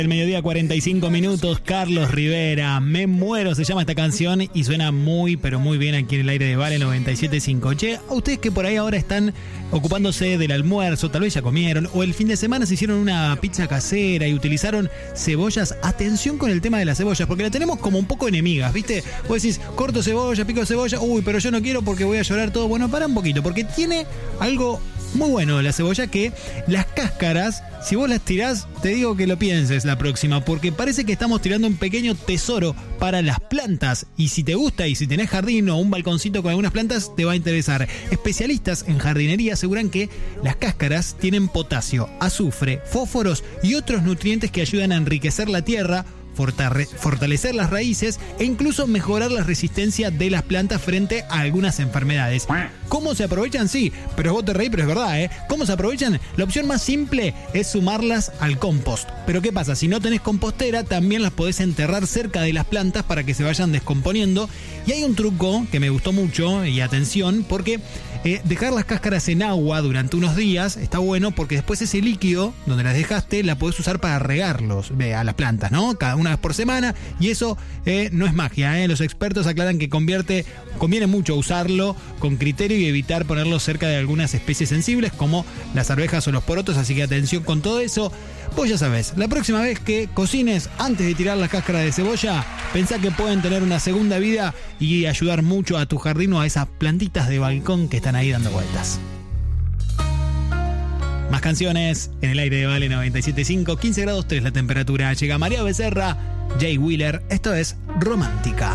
El mediodía, 45 minutos, Carlos Rivera, Me Muero, se llama esta canción y suena muy, pero muy bien aquí en el aire de Vale 97.5. Che, a ustedes que por ahí ahora están ocupándose del almuerzo, tal vez ya comieron, o el fin de semana se hicieron una pizza casera y utilizaron cebollas, atención con el tema de las cebollas, porque la tenemos como un poco enemigas, ¿viste? Vos decís, corto cebolla, pico cebolla, uy, pero yo no quiero porque voy a llorar todo. Bueno, para un poquito, porque tiene algo muy bueno la cebolla, que las cáscaras, si vos las tirás, te digo que lo pienses la próxima, porque parece que estamos tirando un pequeño tesoro para las plantas. Y si te gusta y si tenés jardín o un balconcito con algunas plantas, te va a interesar. Especialistas en jardinería aseguran que las cáscaras tienen potasio, azufre, fósforos y otros nutrientes que ayudan a enriquecer la tierra, fortalecer las raíces e incluso mejorar la resistencia de las plantas frente a algunas enfermedades. ¿Cómo se aprovechan? Sí, pero vos te reís, pero es verdad, ¿eh? ¿Cómo se aprovechan? La opción más simple es sumarlas al compost. Pero ¿qué pasa? Si no tenés compostera, también las podés enterrar cerca de las plantas para que se vayan descomponiendo. Y hay un truco que me gustó mucho, y atención, porque dejar las cáscaras en agua durante unos días está bueno, porque después ese líquido donde las dejaste la podés usar para regarlos a las plantas, ¿no? Cada una vez por semana, y eso no es magia, ¿eh? Los expertos aclaran que conviene mucho usarlo con criterio y evitar ponerlo cerca de algunas especies sensibles como las arvejas o los porotos, así que atención con todo eso. Vos ya sabés, la próxima vez que cocines, antes de tirar las cáscaras de cebolla, pensá que pueden tener una segunda vida y ayudar mucho a tu jardín o a esas plantitas de balcón que están ahí dando vueltas. Más canciones en el aire de Vale 97.5, 15 grados 3 la temperatura. Llega María Becerra, Jay Wheeler, esto es Romántica.